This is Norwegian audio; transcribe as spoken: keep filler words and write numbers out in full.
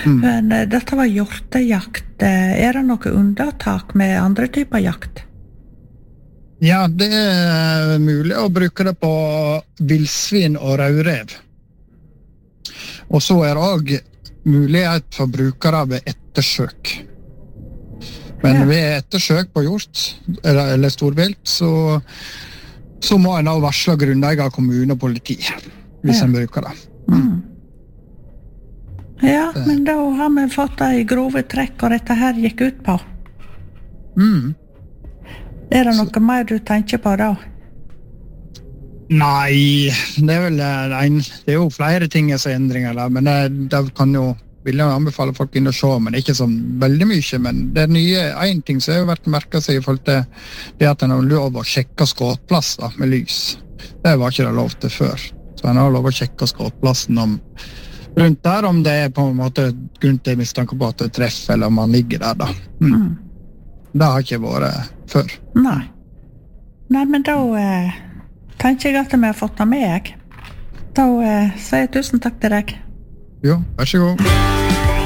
Mm. Men eh, dette var hjortejakt. Eh, Er det noe unntak med andre typer jakt? Ja, det er mulig å bruke det på vildsvin og raurev. Og så er det også mulighet for brukere ved ettersøk. Men Ja. ved ettersøk på hjort, eller, eller storvilt, så, så må en da varsle grunneier, kommune og politi, hvis Ja. en bruker det. Mm. Ja, men da har vi fått det i grove trekk, og dette her gikk ut på. Mm. Er det noe mer du tenker på da? Nei, det er vel eh, en, det er jo flere ting som er endringer der, men det, det kan jo, vil jeg anbefale folk inn og se, men ikke så veldig mye, men det er nye, en ting som har vært merket seg i forhold til det at en har lov å sjekke skåtplass da, med lys. Det var ikke det lov til før, så en har lov å sjekke skåtplassen om, rundt der, om det er på en måte grunn til mistanke på at det treffer, eller om man ligger der da. Mm. Mm. Det har ikke vært før. Nei. Nei, men da eh, tenker jeg at vi har fått det med, jeg. Da eh, sier jeg tusen takk til deg. Jo, vær så god.